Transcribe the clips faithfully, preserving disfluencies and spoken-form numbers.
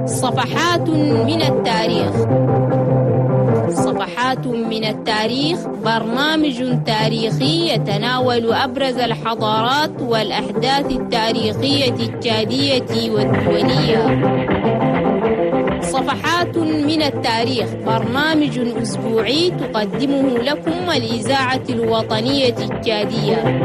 صفحات من التاريخ. صفحات من التاريخ برنامج تاريخي يتناول أبرز الحضارات والأحداث التاريخية التشادية والدولية. صفحات من التاريخ برنامج أسبوعي تقدمه لكم الإذاعة الوطنية التشادية.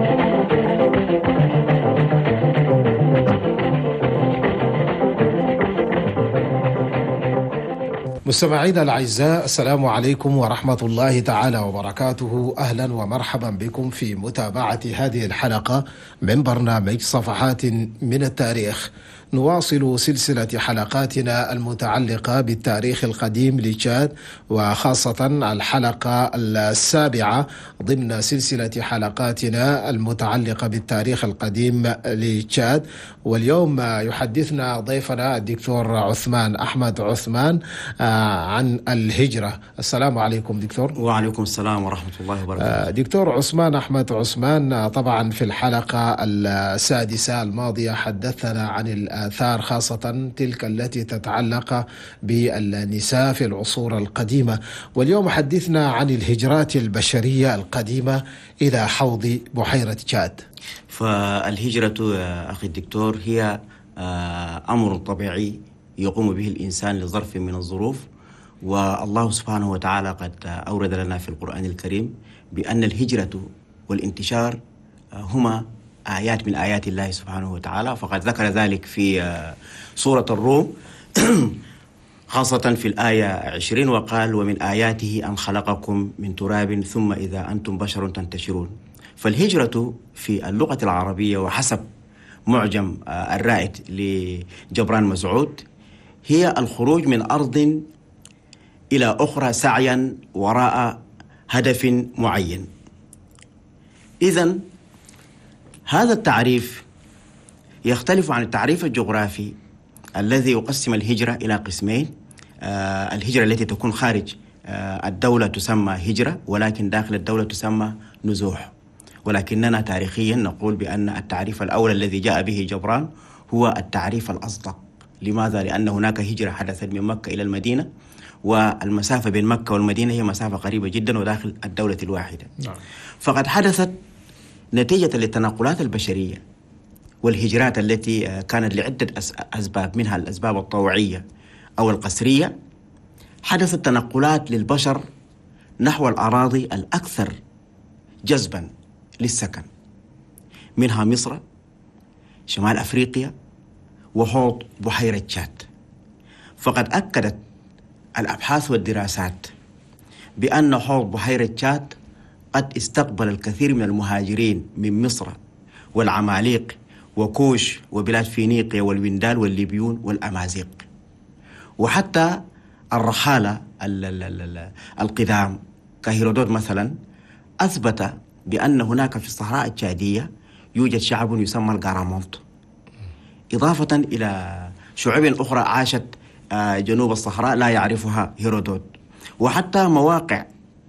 مستمعينا الأعزاء، السلام عليكم ورحمة الله تعالى وبركاته. أهلا ومرحبا بكم في متابعة هذه الحلقة من برنامج صفحات من التاريخ. نواصل سلسلة حلقاتنا المتعلقة بالتاريخ القديم لتشاد، وخاصة الحلقة السابعة ضمن سلسلة حلقاتنا المتعلقة بالتاريخ القديم لتشاد. واليوم يحدثنا ضيفنا الدكتور عثمان أحمد عثمان عن الهجرة. السلام عليكم دكتور. وعليكم السلام ورحمة الله وبركاته. دكتور عثمان أحمد عثمان، طبعا في الحلقة السادسة الماضية حدثنا عن الآثار، خاصة تلك التي تتعلق بالنساء في العصور القديمة، واليوم حدثنا عن الهجرات البشرية القديمة إلى حوض بحيرة تشاد. فالهجرة أخي الدكتور هي أمر طبيعي يقوم به الإنسان لظرف من الظروف، والله سبحانه وتعالى قد أورد لنا في القرآن الكريم بأن الهجرة والانتشار هما آيات من آيات الله سبحانه وتعالى، فقد ذكر ذلك في سورة الروم خاصة في الآية عشرين، وقال: ومن آياته أن خلقكم من تراب ثم إذا أنتم بشر تنتشرون. فالهجرة في اللغة العربية وحسب معجم الرائد لجبران مسعود هي الخروج من أرض إلى أخرى سعيا وراء هدف معين. إذن هذا التعريف يختلف عن التعريف الجغرافي الذي يقسم الهجرة إلى قسمين. آه الهجرة التي تكون خارج آه الدولة تسمى هجرة، ولكن داخل الدولة تسمى نزوح. ولكننا تاريخيا نقول بأن التعريف الأول الذي جاء به جبران هو التعريف الأصدق. لماذا؟ لأن هناك هجرة حدثت من مكة إلى المدينة، والمسافة بين مكة والمدينة هي مسافة قريبة جدا وداخل الدولة الواحدة. نعم. فقد حدثت نتيجة للتنقلات البشرية والهجرات التي كانت لعدة أسباب، منها الأسباب الطوعية أو القسرية، حدثت تنقلات للبشر نحو الأراضي الأكثر جذبا للسكن، منها مصر، شمال أفريقيا، وحوض بحيرة تشاد. فقد أكدت الأبحاث والدراسات بأن حوض بحيرة تشاد قد استقبل الكثير من المهاجرين من مصر والعماليق وكوش وبلاد فينيقيا والويندال والليبيون والأمازيغ، وحتى الرحالة القدام كهيرودوت مثلا أثبت بأن هناك في الصحراء التشادية يوجد شعب يسمى الغارامونت، إضافة إلى شعوب أخرى عاشت جنوب الصحراء لا يعرفها هيرودوت. وحتى مواقع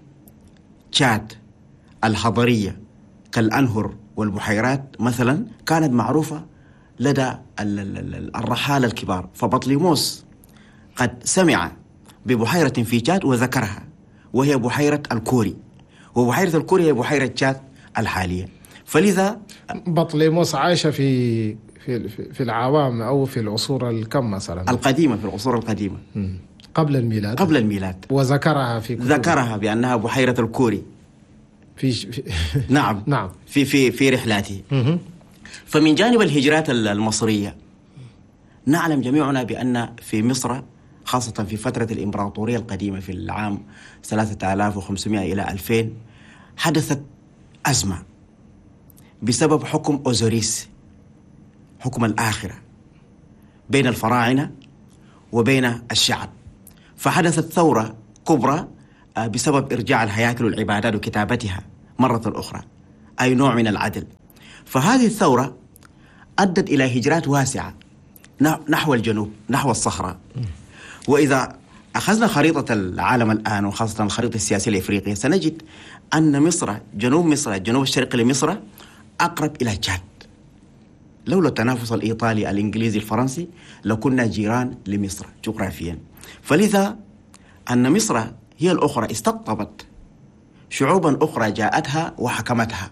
تشاد الحضرية كالأنهر والبحيرات مثلا كانت معروفة لدى الرحالة الكبار. فبطليموس قد سمع ببحيرة في تشاد وذكرها، وهي بحيرة الكوري، وبحيرة الكوري هي بحيرة تشاد الحالية. فلذا بطليموس عاش في في في العوام أو في العصور الكم مثلا القديمة، في العصور القديمة قبل الميلاد قبل الميلاد وذكرها في كتب. ذكرها بأنها بحيرة الكوري في, في نعم نعم في في في رحلاته. فمن جانب الهجرات المصرية نعلم جميعنا بأن في مصر خاصة في فترة الإمبراطورية القديمة في العام ثلاثة آلاف وخمسمائة إلى ألفين حدثت أزمة بسبب حكم أوزوريس، حكم الآخرة، بين الفراعنة وبين الشعب. فحدثت ثورة كبرى بسبب إرجاع الهياكل والعبادات وكتابتها مرة أخرى، أي نوع من العدل. فهذه الثورة أدت إلى هجرات واسعة نحو الجنوب، نحو الصحراء. وإذا أخذنا خريطة العالم الآن وخاصة الخريطة السياسية الإفريقية سنجد أن مصر، جنوب مصر، الجنوب الشرقي لمصر أقرب إلى تشاد لولا التنافس الإيطالي الإنجليزي الفرنسي لكنا جيران لمصر جغرافيا. فلذا أن مصر هي الأخرى استقطبت شعوبا أخرى جاءتها وحكمتها،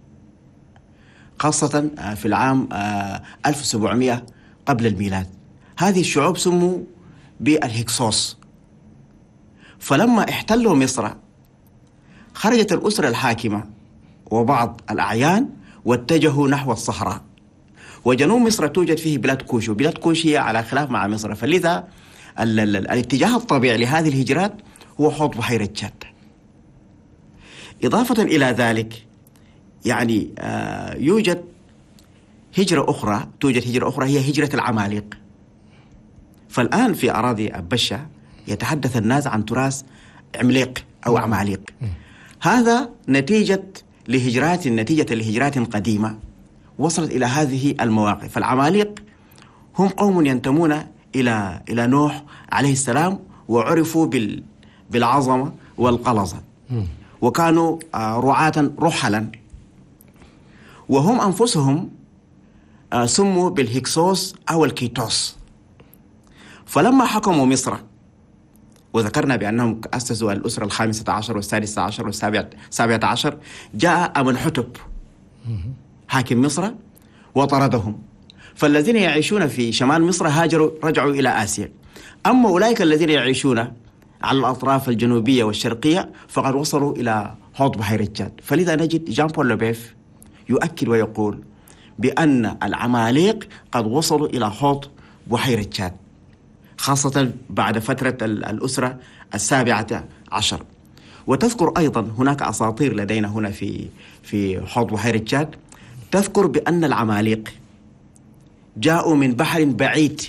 خاصة في العام ألف وسبعمائة قبل الميلاد. هذه الشعوب سموا بالهكسوس. فلما احتلوا مصر خرجت الأسرة الحاكمة وبعض الأعيان واتجهوا نحو الصحراء، وجنوب مصر توجد فيه بلاد كوش، وبلاد كوش هي على خلاف مع مصر. فلذا ال ال الاتجاه الطبيعي لهذه الهجرات هو حوض بحيرة تشاد. إضافة إلى ذلك يعني آه يوجد هجرة أخرى، توجد هجرة أخرى هي هجرة العماليق. فالآن في أراضي أبشة يتحدث الناس عن تراث عمليق أو عماليق. هذا نتيجة لهجرات نتيجة لهجرات قديمة وصلت إلى هذه المواقع. فالعماليق هم قوم ينتمون إلى إلى نوح عليه السلام، وعرفوا بال بالعظمة والقلظة، وكانوا رعاة رحلا، وهم أنفسهم سموا بالهكسوس أو الكيتوس. فلما حكموا مصر وذكرنا بأنهم أسسوا الأسرة الخامسة عشر والسادسة عشر والسابعة عشر، جاء أمنحتب حاكم مصر وطردهم. فالذين يعيشون في شمال مصر هاجروا رجعوا إلى آسيا. أما أولئك الذين يعيشون على الأطراف الجنوبية والشرقية فقد وصلوا إلى حوض بحيرة تشاد. فلذا نجد جان بول لوبيف يؤكد ويقول بأن العماليق قد وصلوا إلى حوض بحيرة تشاد، خاصة بعد فترة الأسرة السابعة عشر. وتذكر أيضا هناك أساطير لدينا هنا في في حوض بحيرة تشاد تذكر بأن العماليق جاءوا من بحر بعيد،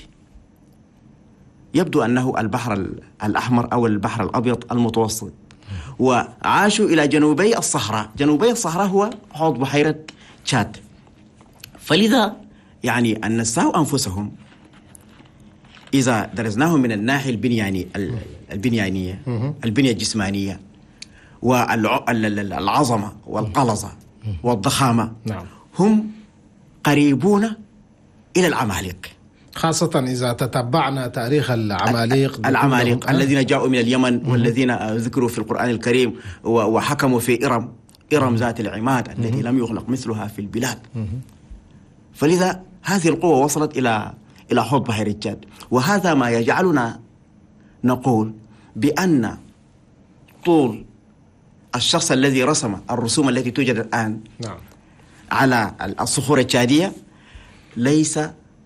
يبدو أنه البحر الأحمر أو البحر الأبيض المتوسط، وعاشوا إلى جنوبي الصحراء. جنوبي الصحراء هو حوض بحيرة تشاد. فلذا يعني أن نساء أنفسهم إذا درسناهم من الناحية البنيانية البنيانية البنية الجسمانية والعظمة والقلظة والضخامة، هم قريبون إلى العماليق، خاصة إذا تتبعنا تاريخ العماليق العماليق الذين جاءوا من اليمن والذين ذكروا في القرآن الكريم وحكموا في إرم إرم ذات العماد التي لم يخلق مثلها في البلاد. فلذا هذه القوة وصلت إلى إلى حوض بحيرة تشاد. وهذا ما يجعلنا نقول بأن طول الشخص الذي رسم الرسوم التي توجد الآن نعم. على الصخور التشادية ليس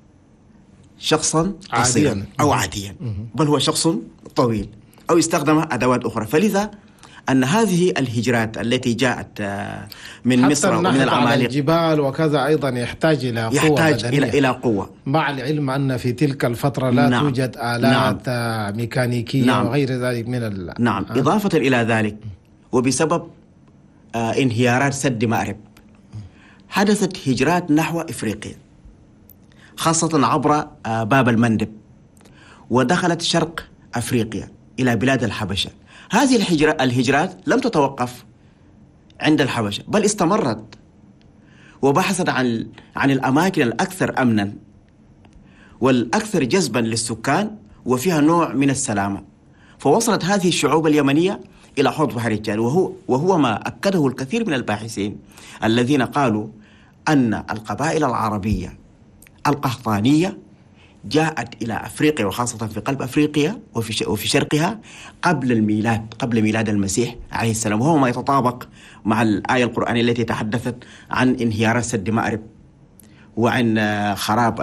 شخصا قصيرا أو عاديا، بل هو شخص طويل أو استخدم أدوات أخرى. فلذا أن هذه الهجرات التي جاءت من مصر ومن العماليق، الجبال وكذا أيضا يحتاج إلى قوة يحتاج إلى إلى قوة، مع العلم أن في تلك الفترة لا نعم. توجد آلات نعم. ميكانيكية نعم. وغير ذلك من ال... نعم. أه؟ إضافة إلى ذلك وبسبب آه انهيارات سد مأرب حدثت هجرات نحو إفريقيا، خاصة عبر آه باب المندب، ودخلت شرق أفريقيا إلى بلاد الحبشة. هذه الهجرة الهجرات لم تتوقف عند الحبشة، بل استمرت وبحثت عن عن الأماكن الأكثر أمنا والأكثر جذبا للسكان وفيها نوع من السلامة. فوصلت هذه الشعوب اليمنية إلى حوض بحيرة تشاد، وهو وهو ما أكده الكثير من الباحثين الذين قالوا أن القبائل العربية القحطانية جاءت إلى أفريقيا وخاصة في قلب أفريقيا وفي وفي شرقها قبل الميلاد قبل ميلاد المسيح عليه السلام، وهو ما يتطابق مع الآية القرآنية التي تحدثت عن انهيار سد مأرب وعن خراب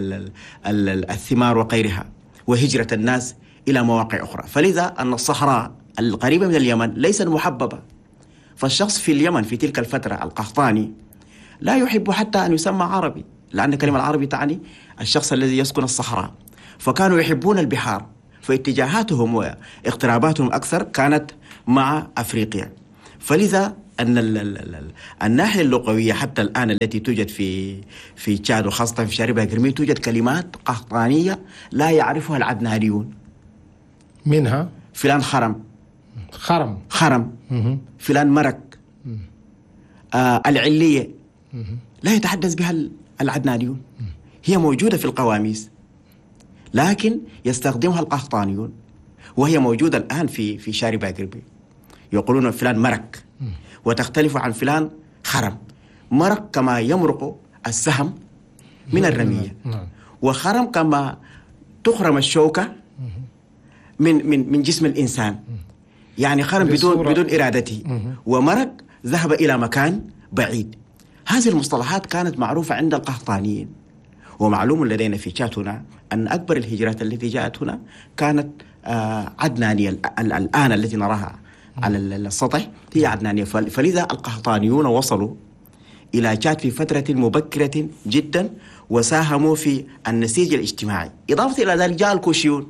الثمار وغيرها وهجرة الناس إلى مواقع أخرى. فلذا أن الصحراء القريبة من اليمن ليست محببة، فالشخص في اليمن في تلك الفترة القحطاني لا يحب حتى أن يسمى عربي، لأن كلمة العربي تعني الشخص الذي يسكن الصحراء. فكانوا يحبون البحار، فاتجاهاتهم واقتراباتهم أكثر كانت مع أفريقيا. فلذا أن الناحية اللغوية حتى الآن التي توجد في في تشاد وخاصة في شاربها قرمي توجد كلمات قحطانية لا يعرفها العدنانيون، منها فلان خرم خرم خرم فلان مرك، آه العلية لا يتحدث بها العدنانيون، هي موجودة في القواميس لكن يستخدمها القحطانيون، وهي موجودة الآن في في شارع باقربي. يقولون فلان مرك وتختلف عن فلان خرم. مرك كما يمرق السهم من الرمية، وخرم كما تخرم الشوكة من من من جسم الإنسان، يعني خرم بدون بدون إرادته، ومرك ذهب إلى مكان بعيد. هذه المصطلحات كانت معروفة عند القحطانيين، ومعلوم لدينا في تشاد هنا أن أكبر الهجرات التي جاءت هنا كانت آه عدنانية. الآن التي نراها على السطح هي عدنانية. فلذا القحطانيون وصلوا إلى تشاد في فترة مبكرة جدا وساهموا في النسيج الاجتماعي. إضافة إلى ذلك جاء الكوشيون.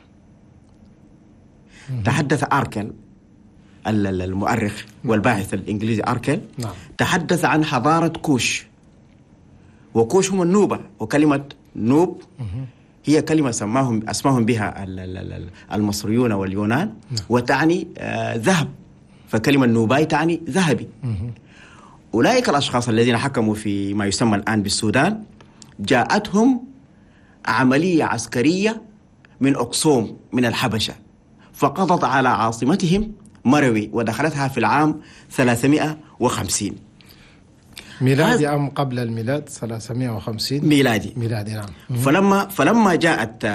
تحدث أركل المؤرخ والباحث الإنجليزي أركل، تحدث عن حضارة كوش، وكوش هم النوبة، وكلمة نوب هي كلمة سماهم أسماهم بها المصريون واليونان، وتعني آه ذهب، فكلمة نوباي تعني ذهبي. أولئك الأشخاص الذين حكموا في ما يسمى الآن بالسودان جاءتهم عملية عسكرية من أقصوم من الحبشة، فقضت على عاصمتهم مروي ودخلتها في العام ثلاثمائة وخمسين ميلادي أم قبل الميلاد؟ ثلاثمائة وخمسين ميلادي. ميلادي نعم. فلما فلما جاءت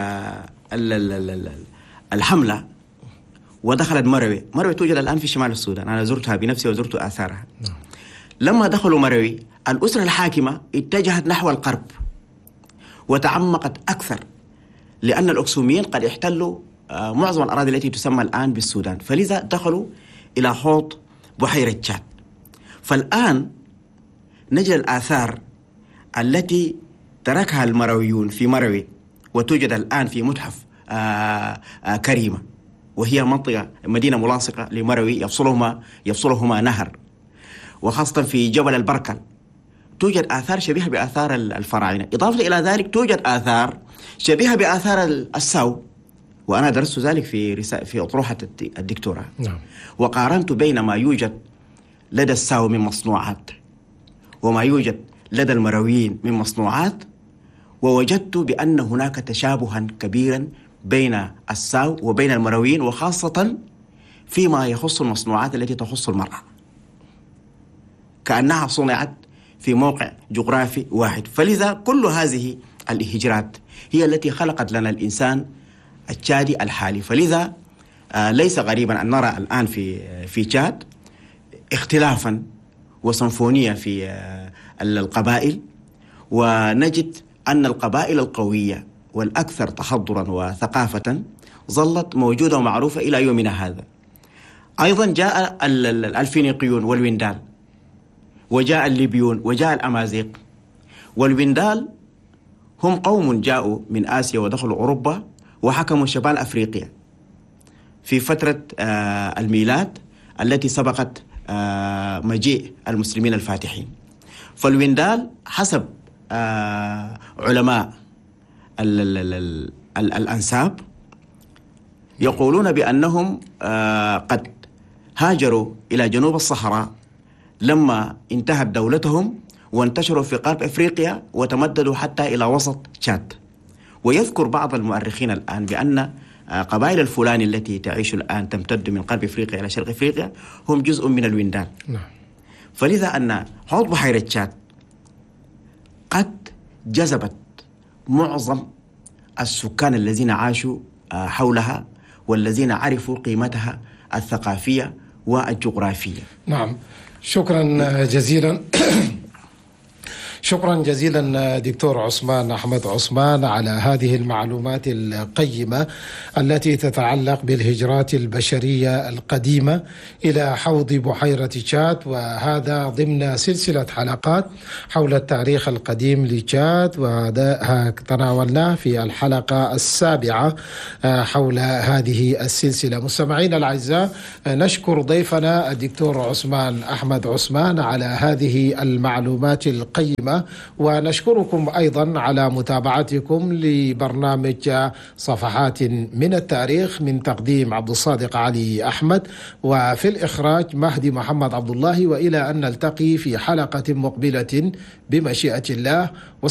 الحملة ودخلت مروي، مروي توجد الآن في شمال السودان، أنا زرتها بنفسي وزرت آثارها. نعم. لما دخلوا مروي الأسرة الحاكمة اتجهت نحو الغرب وتعمقت أكثر، لأن الأكسوميين قد احتلوا معظم الأراضي التي تسمى الآن بالسودان، فلذا دخلوا إلى حوض بحيرة تشاد. فالآن نجد الآثار التي تركها المرويون في مروي وتوجد الآن في متحف آآ آآ كريمة، وهي منطقة مدينة ملاصقة لمروي يفصلهما يفصلهما نهر، وخاصة في جبل البركل توجد آثار شبيهة بآثار الفراعنة. إضافة إلى ذلك توجد آثار شبيهة بآثار الساو، وأنا درست ذلك في رسالة في أطروحة الدكتوراه. نعم. وقارنت بين ما يوجد لدى الساو من مصنوعات وما يوجد لدى المرويين من مصنوعات، ووجدت بأن هناك تشابها كبيرا بين الساو وبين المرويين، وخاصة فيما يخص المصنوعات التي تخص المرأة، كأنها صنعت في موقع جغرافي واحد. فلذا كل هذه الهجرات هي التي خلقت لنا الإنسان التشادي الحالي. فلذا آه ليس غريبا أن نرى الآن في في تشاد اختلافا وسنفونية في آه القبائل، ونجد أن القبائل القوية والأكثر تحضرا وثقافة ظلت موجودة ومعروفة إلى يومنا هذا. أيضا جاء الفينيقيون والويندال، وجاء الليبيون، وجاء الأمازيغ. والويندال هم قوم جاءوا من آسيا ودخلوا أوروبا وحكموا شمال أفريقيا في فترة آه الميلاد التي سبقت آه مجيء المسلمين الفاتحين. فالويندال حسب آه علماء ال ال ال ال ال الأنساب يقولون بأنهم آه قد هاجروا إلى جنوب الصحراء لما انتهت دولتهم وانتشروا في غرب أفريقيا وتمددوا حتى إلى وسط تشاد. ويذكر بعض المؤرخين الآن بأن قبائل الفلاني التي تعيش الآن تمتد من غرب أفريقيا إلى شرق أفريقيا هم جزء من الويندال. نعم. فلذا أن حوض بحيرة تشاد قد جذبت معظم السكان الذين عاشوا حولها والذين عرفوا قيمتها الثقافية والجغرافية. نعم، شكرا جزيلا. شكرا جزيلا دكتور عثمان أحمد عثمان على هذه المعلومات القيمة التي تتعلق بالهجرات البشرية القديمة إلى حوض بحيرة تشاد، وهذا ضمن سلسلة حلقات حول التاريخ القديم لتشاد، وتناولناه في الحلقة السابعة حول هذه السلسلة. مستمعينا الأعزاء، نشكر ضيفنا الدكتور عثمان أحمد عثمان على هذه المعلومات القيمة، ونشكركم أيضا على متابعتكم لبرنامج صفحات من التاريخ من تقديم عبد الصادق علي أحمد، وفي الإخراج مهدي محمد عبد الله، وإلى أن نلتقي في حلقة مقبلة بمشيئة الله.